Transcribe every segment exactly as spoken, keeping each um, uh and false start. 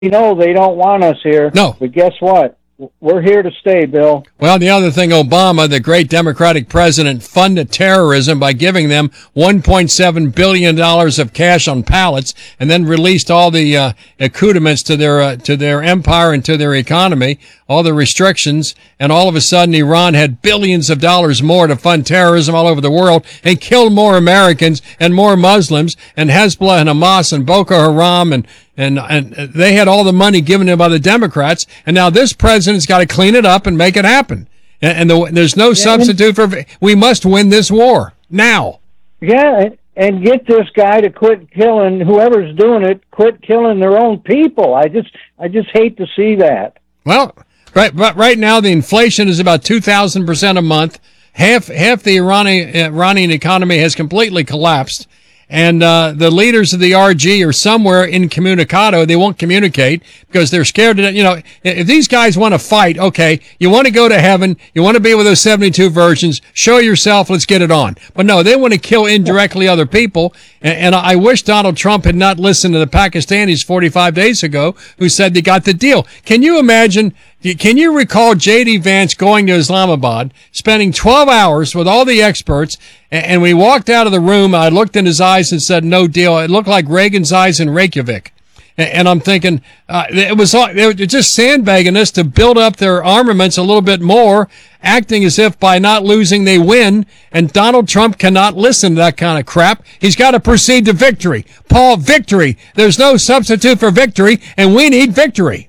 know they don't want us here. No. But guess what? We're here to stay, Bill. Well, the other thing, Obama, the great Democratic president, funded terrorism by giving them one point seven billion dollars of cash on pallets, and then released all the uh, accoutrements to their uh, to their empire and to their economy, all the restrictions, and all of a sudden Iran had billions of dollars more to fund terrorism all over the world and killed more Americans and more Muslims, and Hezbollah and Hamas and Boko Haram, and And, and they had all the money given to them by the Democrats, and now this president's got to clean it up and make it happen. And, and the, there's no yeah, substitute for. We must win this war now. Yeah, and get this guy to quit killing whoever's doing it. Quit killing their own people. I just, I just hate to see that. Well, right, but right now the inflation is about two thousand percent a month. Half, half the Iranian Iranian economy has completely collapsed. And uh, the leaders of the R G are somewhere incommunicado. They won't communicate because they're scared to, you know, if these guys want to fight, okay, you want to go to heaven, you want to be with those seventy-two virgins, show yourself, let's get it on. But no, they want to kill indirectly other people. And, and I wish Donald Trump had not listened to the Pakistanis forty-five days ago who said they got the deal. Can you imagine? Can you recall J D. Vance going to Islamabad, spending twelve hours with all the experts, and we walked out of the room, I looked in his eyes and said, no deal. It looked like Reagan's eyes in Reykjavik. And I'm thinking, uh, it was they were just sandbagging us to build up their armaments a little bit more, acting as if by not losing they win, and Donald Trump cannot listen to that kind of crap. He's got to proceed to victory. Paul, victory. There's no substitute for victory, and we need victory.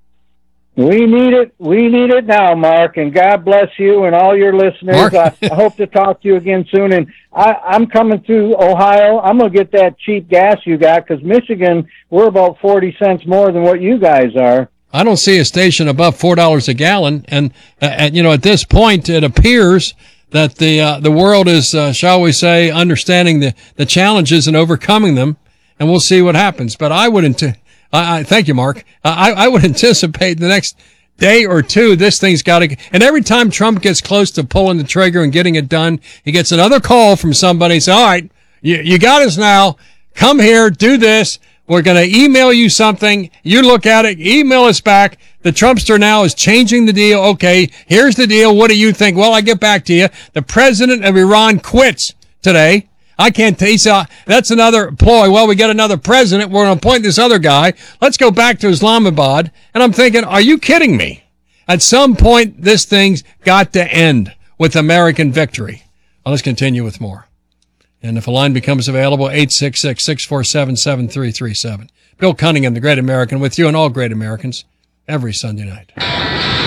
We need it. We need it now, Mark, and God bless you and all your listeners. I, I hope to talk to you again soon. And I, I'm coming through Ohio. I'm going to get that cheap gas you got because Michigan, we're about forty cents more than what you guys are. I don't see a station above four dollars a gallon. And, uh, and, you know, at this point, it appears that the uh, the world is, uh, shall we say, understanding the, the challenges and overcoming them. And we'll see what happens. But I wouldn't... T- I, I thank you, Mark. I, I would anticipate the next day or two, this thing's got to, and every time Trump gets close to pulling the trigger and getting it done, he gets another call from somebody and says, all right, you, you got us now. Come here, do this. We're going to email you something. You look at it, email us back. The Trumpster now is changing the deal. Okay, here's the deal. What do you think? Well, I get back to you. The president of Iran quits today. I can't taste uh, that's another ploy. Well, we get another president. We're going to appoint this other guy. Let's go back to Islamabad. And I'm thinking, are you kidding me? At some point, this thing's got to end with American victory. Well, let's continue with more. And if a line becomes available, eight six six, six four seven, seven three three seven. Bill Cunningham, the Great American, with you and all great Americans every Sunday night.